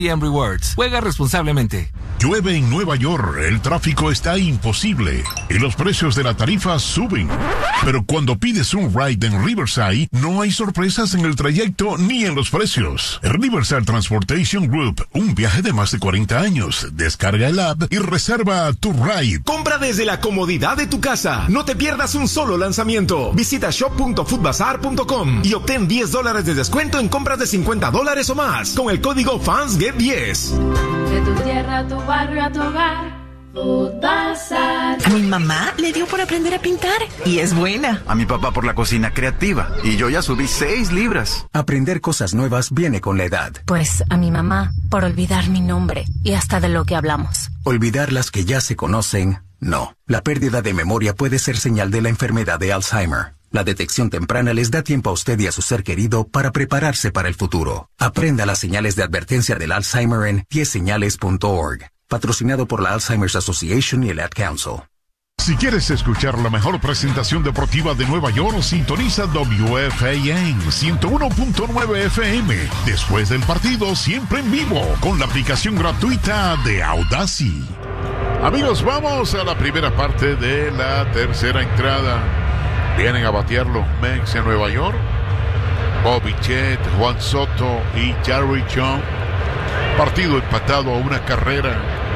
Rewards. Juega responsablemente. Llueve en Nueva York, el tráfico está imposible y los precios de la tarifa suben. Pero cuando pides un ride en Riverside, no hay sorpresas en el trayecto ni en los precios. Riverside Transportation Group, un viaje de más de 40 años. Descarga el app y reserva tu ride. Compra desde la comodidad de tu casa. No te pierdas un solo lanzamiento. Visita shop.foodbazar.com y obtén $10 de descuento en compras de $50 o más con el código FANSGET10. De tu tierra a tu barrio, a tu hogar, Foodbazar. A mi mamá le dio por aprender a pintar y es buena. A mi papá por la cocina creativa y yo ya subí 6 libras. Aprender cosas nuevas viene con la edad. Pues a mi mamá por olvidar mi nombre y hasta de lo que hablamos. Olvidar las que ya se conocen, no. La pérdida de memoria puede ser señal de la enfermedad de Alzheimer. La detección temprana les da tiempo a usted y a su ser querido para prepararse para el futuro. Aprenda las señales de advertencia del Alzheimer en 10señales.org. Patrocinado por la Alzheimer's Association y el Ad Council. Si quieres escuchar la mejor presentación deportiva de Nueva York, sintoniza WFAN 101.9 FM. Después del partido, siempre en vivo, con la aplicación gratuita de Audacy. Amigos, vamos a la primera parte de la tercera entrada. Vienen a batear los Mets en Nueva York. Bobby Chet, Juan Soto y Jerry Jones. Partido empatado a una carrera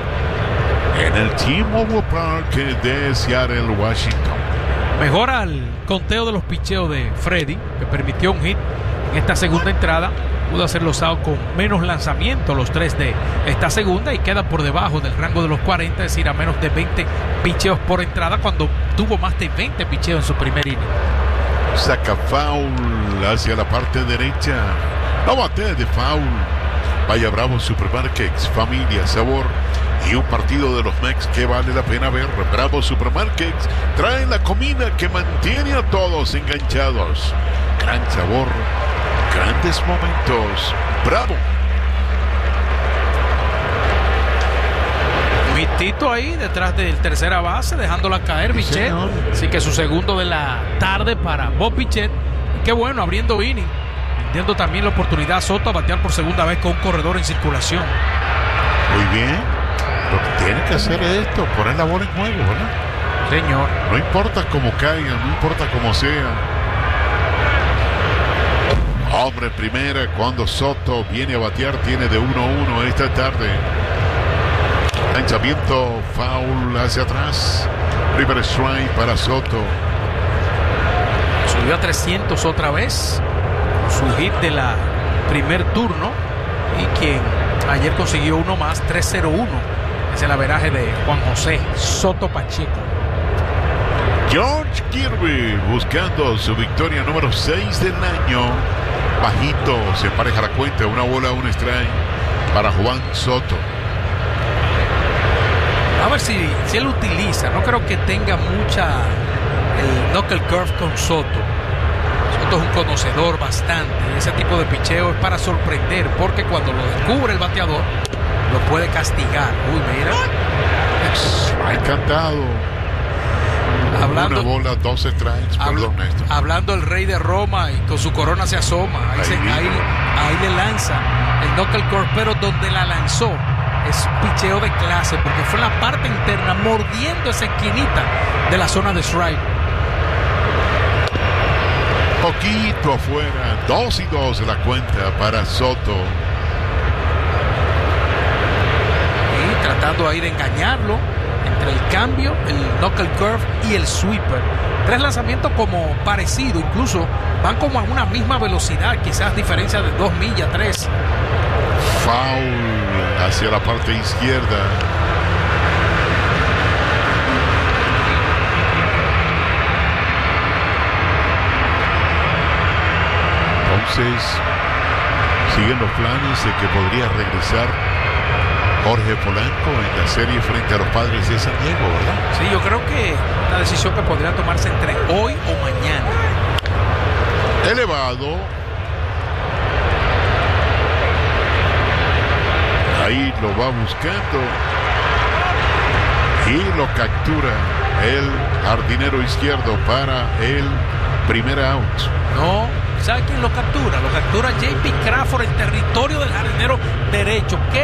en el T-Mobile Park de Seattle, Washington. Mejora el conteo de los picheos de Freddy, que permitió un hit en esta segunda entrada. Pudo hacerlo usado con menos lanzamientos los 3 de esta segunda y queda por debajo del rango de los 40, es decir, a menos de 20 picheos por entrada cuando tuvo más de 20 picheos en su primer inning. Saca foul hacia la parte derecha. No bate de foul. Vaya Bravo Supermarkets, familia, sabor y un partido de los Mets que vale la pena ver. Bravo Supermarkets trae la comida que mantiene a todos enganchados. Gran sabor, grandes momentos. Bravo. Un hitito ahí detrás del tercera base, dejándola caer Bichette. Así que su segundo de la tarde para Bob Bichette. Qué bueno, abriendo inning. Teniendo también la oportunidad Soto a batear por segunda vez con un corredor en circulación. Muy bien. Lo que tiene que hacer es esto, poner la bola en juego, ¿verdad? Señor. No importa cómo caiga, no importa cómo sea. Hombre, primera, cuando Soto viene a batear, tiene de 1-1 esta tarde. Lanzamiento, foul hacia atrás. Primer strike para Soto. Subió a 300 otra vez. Su hit de la primer turno y quien ayer consiguió uno más, 3-0-1. Es el averaje de Juan José Soto Pacheco. George Kirby buscando su victoria número 6 del año. Bajito, se empareja la cuenta, una bola, un strike para Juan Soto. A ver si él utiliza, no creo que tenga mucha el knuckle curve con Soto. Soto es un conocedor bastante. Ese tipo de picheo es para sorprender, porque cuando lo descubre el bateador, lo puede castigar. Uy, mira. Ha encantado. Hablando, una bola, 12 strikes. Perdón, Néstor. Hablando el rey de Roma y con su corona se asoma. Ahí le lanza el knuckle curve, pero donde la lanzó es picheo de clase, porque fue en la parte interna, mordiendo esa esquinita de la zona de strike. Poquito afuera, 2-2 la cuenta para Soto. Y tratando ahí de engañarlo entre el cambio, el knuckle curve y el sweeper. 3 lanzamientos como parecido, incluso van como a una misma velocidad, quizás diferencia de 2 millas, 3. Foul hacia la parte izquierda. Entonces, siguen los planes de que podría regresar Jorge Polanco en la serie frente a los Padres de San Diego, ¿verdad? Sí, yo creo que una decisión que podría tomarse entre hoy o mañana. Elevado. Ahí lo va buscando. Y lo captura el jardinero izquierdo para el primer out. No, ¿sabe quién lo captura? Lo captura J.P. Crawford en territorio del jardinero derecho.